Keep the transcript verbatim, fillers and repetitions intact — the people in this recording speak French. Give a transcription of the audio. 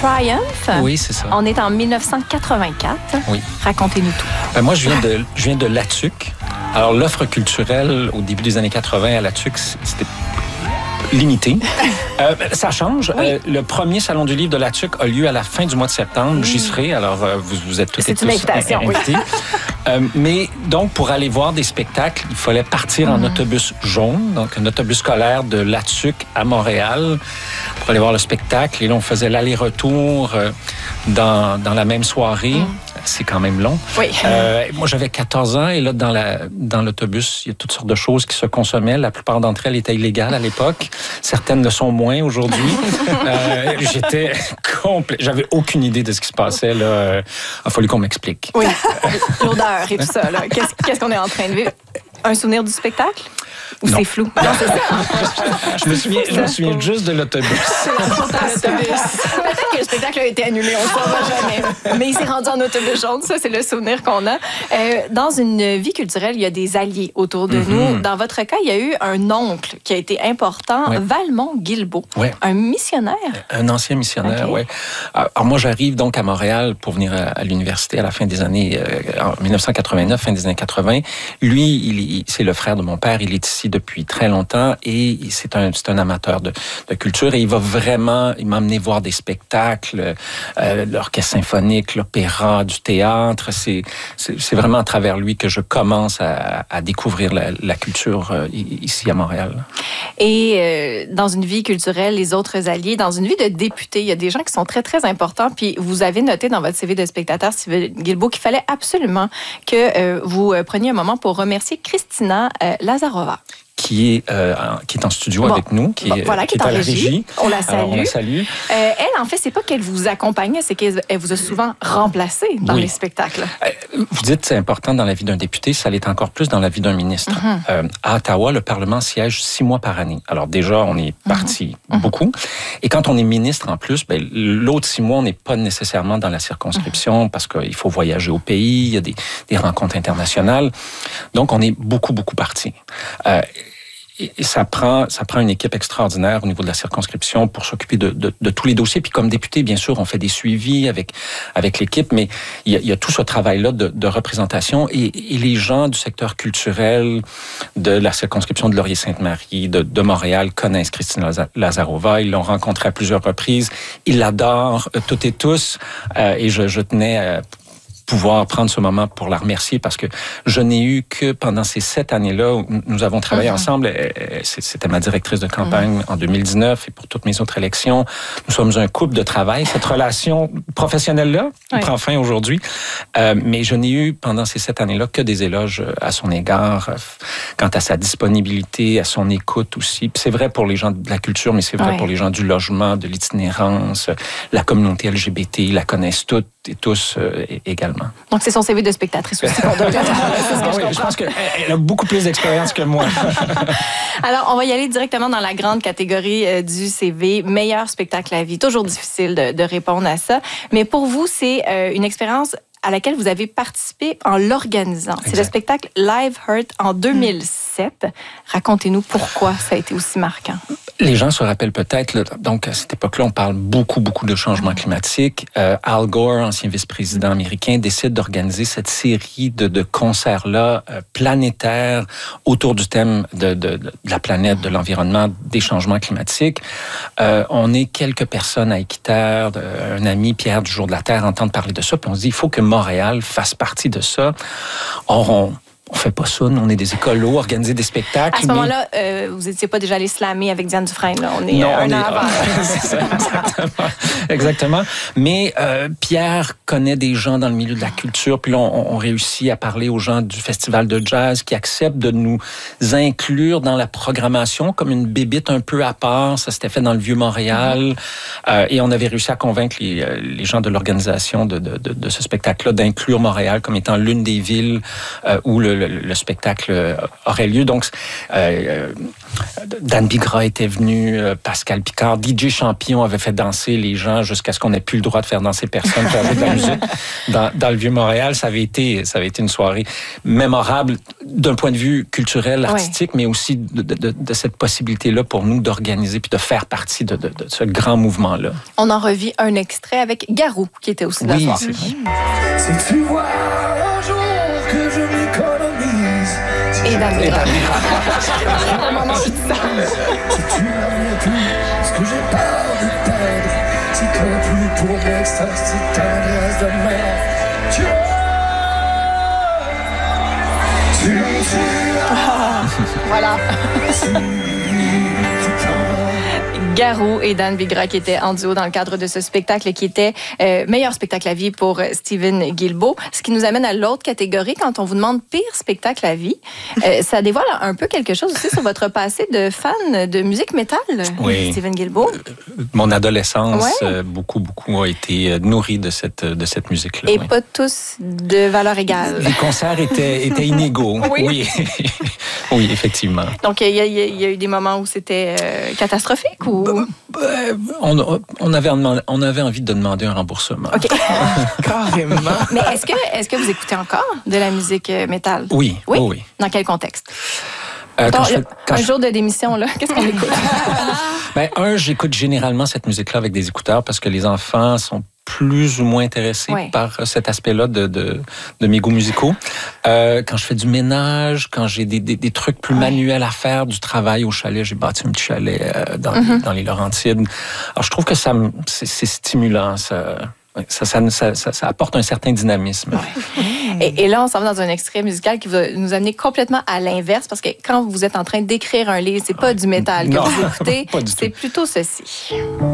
Triumph. Oui, c'est ça. On est en dix-neuf cent quatre-vingt-quatre. Oui. Racontez-nous tout. Ben, moi, je viens de, je viens de La Tuque. Alors, l'offre culturelle au début des années quatre-vingt à La Tuque, c'était limité. Euh, ça change. Oui. Euh, le premier Salon du livre de La Tuque a lieu à la fin du mois de septembre. J'y serai, alors euh, vous, vous êtes toutes et tous C'est une invitation, invités. Oui. euh, mais donc, pour aller voir des spectacles, il fallait partir en autobus jaune, donc un autobus scolaire de La Tuque à Montréal pour aller voir le spectacle. Et là, on faisait l'aller-retour euh, dans, dans la même soirée. Mm. C'est quand même long. Oui. Euh, moi, j'avais quatorze ans et là, dans, la, dans l'autobus, il y a toutes sortes de choses qui se consommaient. La plupart d'entre elles étaient illégales à l'époque. Certaines le sont moins aujourd'hui. euh, j'étais complet. J'avais aucune idée de ce qui se passait. Là. Il a fallu qu'on m'explique. Oui, l'odeur et tout ça. Là. Qu'est-ce, qu'est-ce qu'on est en train de vivre? Un souvenir du spectacle? Ou non. c'est flou? Non, c'est ça. je, me souviens, je me souviens juste de l'autobus. Peut-être que le spectacle a été annulé, on ne saura jamais. Mais il s'est rendu en autobus jaune, ça, c'est le souvenir qu'on a. Euh, dans une vie culturelle, il y a des alliés autour de mm-hmm. nous. Dans votre cas, il y a eu un oncle qui a été important, ouais. Valmont Guilbeault, ouais. un missionnaire. Un ancien missionnaire, okay. oui. Alors moi, j'arrive donc à Montréal pour venir à, à l'université à la fin des années, euh, en dix-neuf cent quatre-vingt-neuf, fin des années quatre-vingts. Lui, il, il, c'est le frère de mon père, il est ici depuis très longtemps et c'est un, c'est un amateur de, de culture et il va vraiment, il m'a amené voir des spectacles, euh, l'orchestre symphonique, l'opéra, du théâtre. C'est, c'est, c'est vraiment à travers lui que je commence à, à découvrir la, la culture euh, ici à Montréal. Et euh, dans une vie culturelle, les autres alliés, dans une vie de député, il y a des gens qui sont très, très importants. Puis vous avez noté dans votre C V de spectateur, Sylvain Guilbeault, qu'il fallait absolument que euh, vous euh, preniez un moment pour remercier Christina euh, Lazarova. Qui est, euh, qui est en studio bon, avec nous, qui, bon, est, voilà, qui qui est est à la régie. régie. On la salue. Alors, on la salue. Euh, elle, en fait, c'est pas qu'elle vous accompagnait, c'est qu'elle vous a souvent remplacé dans oui. les spectacles. Euh, vous dites c'est important dans la vie d'un député, ça l'est encore plus dans la vie d'un ministre. Mm-hmm. Euh, à Ottawa, le Parlement siège six mois par année. Alors déjà, on est parti mm-hmm. beaucoup. Et quand on est ministre en plus, ben, l'autre six mois, on n'est pas nécessairement dans la circonscription mm-hmm. parce qu'il faut voyager au pays, il y a des, des rencontres internationales. Donc, on est beaucoup, beaucoup parti. Euh, Et ça prend, ça prend une équipe extraordinaire au niveau de la circonscription pour s'occuper de, de, de tous les dossiers. Puis comme député, bien sûr, on fait des suivis avec avec l'équipe, mais il y a, il y a tout ce travail-là de, de représentation. Et, et les gens du secteur culturel de la circonscription de Laurier-Sainte-Marie, de, de Montréal, connaissent Christine Lazarova. Ils l'ont rencontrée à plusieurs reprises. Ils l'adorent, toutes et tous. Euh, et je, je tenais à pouvoir prendre ce moment pour la remercier parce que je n'ai eu que pendant ces sept années-là où nous avons travaillé mm-hmm. ensemble. C'était ma directrice de campagne mm-hmm. en deux mille dix-neuf et pour toutes mes autres élections. Nous sommes un couple de travail. Cette relation professionnelle-là oui. prend fin aujourd'hui. Euh, mais je n'ai eu pendant ces sept années-là que des éloges à son égard quant à sa disponibilité, à son écoute aussi. Puis c'est vrai pour les gens de la culture, mais c'est vrai oui. pour les gens du logement, de l'itinérance, la communauté L G B T. Ils la connaissent toutes et tous euh, également. Donc, c'est son C V de spectatrice aussi qu'on doit regarder. C'est ce que ah je, oui, je pense qu'elle a beaucoup plus d'expérience que moi. Alors, on va y aller directement dans la grande catégorie euh, du C V, meilleur spectacle à vie. Toujours difficile de, de répondre à ça. Mais pour vous, c'est euh, une expérience à laquelle vous avez participé en l'organisant. C'est le spectacle Live Heart en deux mille sept. Mmh. Racontez-nous pourquoi ça a été aussi marquant. Les gens se rappellent peut-être, donc à cette époque-là, on parle beaucoup, beaucoup de changements mmh. climatiques. Euh, Al Gore, ancien vice-président américain, décide d'organiser cette série de, de concerts-là euh, planétaires autour du thème de, de, de la planète, de l'environnement, des changements climatiques. Euh, on est quelques personnes à Équiterre, un ami, Pierre du Jour de la Terre, entendre parler de ça, puis on se dit, il faut que Montréal fasse partie de ça. Or, on On fait pas ça, nous, on est des écolos, organiser des spectacles. À ce mais... moment-là, euh, vous n'étiez pas déjà allé slammer avec Diane Dufresne, là. On est non, euh, un on an est... avant. C'est ça, exactement. exactement. Mais euh, Pierre connaît des gens dans le milieu de la culture, puis là, on, on réussit à parler aux gens du festival de jazz qui acceptent de nous inclure dans la programmation comme une bébite un peu à part. Ça s'était fait dans le Vieux-Montréal. Mm-hmm. Euh, et on avait réussi à convaincre les, les gens de l'organisation de, de, de, de ce spectacle-là d'inclure Montréal comme étant l'une des villes euh, où le le, le spectacle aurait lieu. Donc, euh, Dan Bigra était venu, Pascal Picard, D J Champion avait fait danser les gens jusqu'à ce qu'on n'ait plus le droit de faire danser personne, faire jouer de la musique dans, dans le Vieux-Montréal. Ça avait été, ça avait été une soirée mémorable d'un point de vue culturel, artistique, ouais. mais aussi de, de, de cette possibilité-là pour nous d'organiser puis de faire partie de, de, de ce grand mouvement-là. On en revit un extrait avec Garou, qui était aussi de la oui, soirée. C'est vrai. Si tu vois un jour que je m'économise, si et Dan Bigra. un moment où je dis ça. Si tu n'as plus ce que j'ai peur de perdre, si tu n'as plus pour m'extraire, si tu tendresse de merde, tu tu tu ah, voilà. Garou et Dan Bigra qui étaient en duo dans le cadre de ce spectacle qui était euh, meilleur spectacle à vie pour Steven Guilbeault. Ce qui nous amène à l'autre catégorie. Quand on vous demande pire spectacle à vie, euh, ça dévoile un peu quelque chose aussi sur votre passé de fan de musique métal, oui. Steven Guilbeault. Mon adolescence, ouais. euh, beaucoup, beaucoup a été nourrie de cette, de cette musique-là. Et oui. pas tous de valeur égale. Les concerts étaient, étaient inégaux. oui. Oui. oui, effectivement. Donc, il y, y, y a eu des moments où c'était euh, catastrophique ou... On, on, avait, on avait envie de demander un remboursement. OK. Carrément. Mais est-ce que, est-ce que vous écoutez encore de la musique métal? Oui. Oui? Oh oui. Dans quel contexte? Euh, Attends, quand je fais, quand un je... jour de démission, là, qu'est-ce qu'on écoute? ben, un, j'écoute généralement cette musique-là avec des écouteurs parce que les enfants sont plus ou moins intéressés ouais. par cet aspect-là de, de, de mes goûts musicaux. Euh, quand je fais du ménage, quand j'ai des, des, des trucs plus ouais. manuels à faire, du travail au chalet, j'ai bâti un petit chalet euh, dans, mm-hmm. dans les Laurentides. Alors, je trouve que ça, c'est, c'est stimulant, ça... Ça, ça, ça, ça, ça apporte un certain dynamisme. Ouais. Et, et là, on s'en va dans un extrait musical qui va nous amener complètement à l'inverse, parce que quand vous êtes en train d'écrire un livre, c'est pas du métal que non, vous écoutez, pas du c'est tout. plutôt ceci.